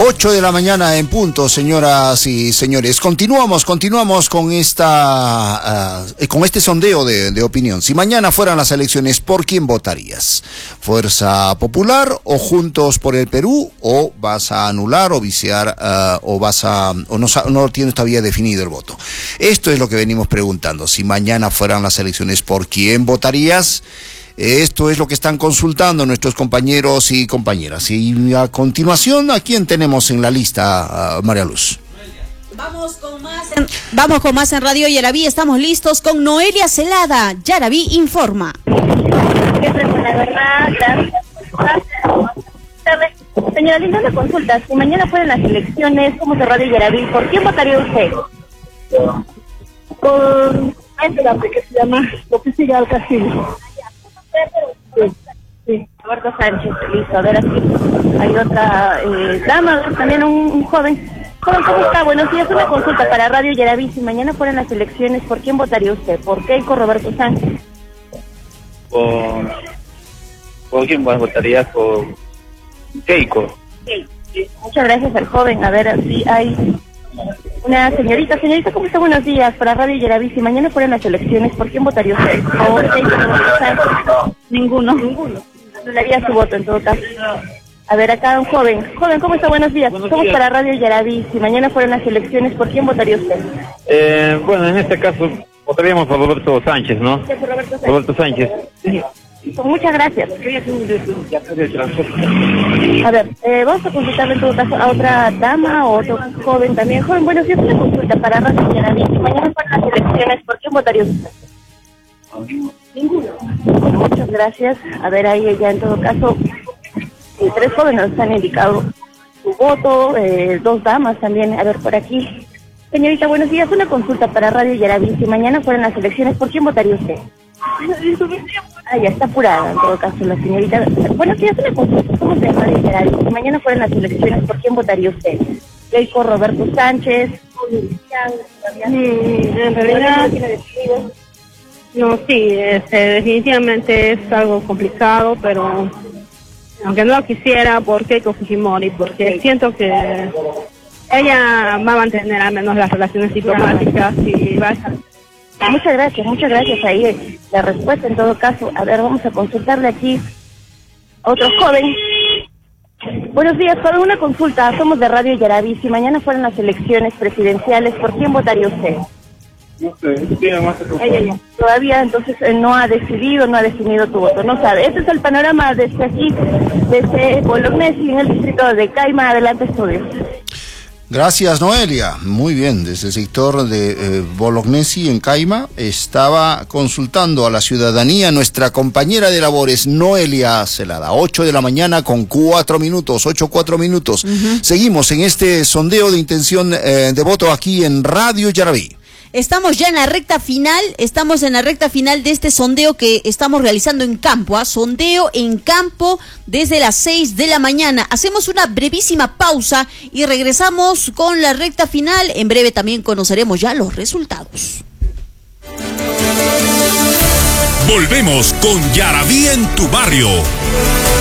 8 de la mañana en punto, señoras y señores. Continuamos con este sondeo de opinión. Si mañana fueran las elecciones, ¿por quién votarías? ¿Fuerza Popular o Juntos por el Perú? ¿O vas a anular o viciar o no tienes todavía definido el voto? Esto es lo que venimos preguntando. Si mañana fueran las elecciones, ¿por quién votarías? Esto es lo que están consultando nuestros compañeros y compañeras. Y a continuación, ¿a quién tenemos en la lista, María Luz? Vamos con más en Radio Yaraví. Estamos listos con Noelia Celada. Yaraví informa. La verdad, gracias. Señora Linda, una consulta. Si mañana fueran las elecciones, ¿cómo se Radio Yaraví? ¿Por quién votaría usted? Por espérate, que se llama Lopicilla al Castillo. Sí, Roberto Sánchez, listo. A ver, aquí hay otra dama, también un joven. Joven, ¿cómo está? Buenos días, una consulta para Radio Yaraví. Si mañana fueran las elecciones, ¿por quién votaría usted? ¿Por Keiko Roberto Sánchez? ¿Por quién votaría? Por Keiko. Sí. Muchas gracias al joven. A ver, así hay una señorita, ¿cómo está? Buenos días, para Radio Yaraví. Si mañana fueran las elecciones, ¿por quién votaría usted? ¿Por Keiko Roberto Sánchez? Ninguno. Anularía su voto en todo caso. A ver, acá un joven. Joven, ¿cómo está? Buenos días. Somos para Radio Yaraví. Si mañana fueran las elecciones, ¿por quién votaría usted? Bueno, en este caso votaríamos por Roberto Sánchez, ¿no? Sí, por Roberto Sánchez. Sí. Muchas gracias. A ver, vamos a consultarle en todo caso a otra dama o otro joven también. Joven, buenos días, una consulta para Radio Yaraví. Si mañana fueran las elecciones, ¿por quién votaría usted? Ninguno. Muchas gracias. A ver, ahí ya en todo caso, 3 jóvenes han indicado su voto, 2 damas también. A ver, por aquí. Señorita, buenos días. Una consulta para Radio Yaraví. Si mañana fueran las elecciones, ¿por quién votaría usted? Ya está apurada en todo caso la señorita. Buenos días, una consulta. ¿Cómo se llama Radio Yaraví? Si mañana fueran las elecciones, ¿por quién votaría usted? Keiko Roberto Sánchez. En realidad, no, sí, definitivamente es algo complicado, pero aunque no lo quisiera, por Keiko Fujimori, porque siento que ella va a mantener al menos las relaciones diplomáticas y va a estar. Muchas gracias ahí la respuesta en todo caso. A ver, vamos a consultarle aquí a otro joven. Buenos días, joven, una consulta. Somos de Radio Yaraví. Si mañana fueran las elecciones presidenciales, ¿por quién votaría usted? No sé, Ella. Todavía entonces no ha definido tu voto, no sabe. Este es el panorama desde aquí, desde Bolognesi, en el distrito de Caima. Adelante, estudios. Gracias, Noelia. Muy bien, desde el sector de Bolognesi, en Caima, estaba consultando a la ciudadanía nuestra compañera de labores, Noelia Celada. 8 de la mañana con 4 minutos, 8:04 minutos. Seguimos en este sondeo de intención de voto aquí en Radio Yaraví. Estamos ya en la recta final, de este sondeo que estamos realizando en campo, sondeo en campo desde las 6 de la mañana. Hacemos una brevísima pausa y regresamos con la recta final. En breve también conoceremos ya los resultados. Volvemos con Yaraví en tu barrio.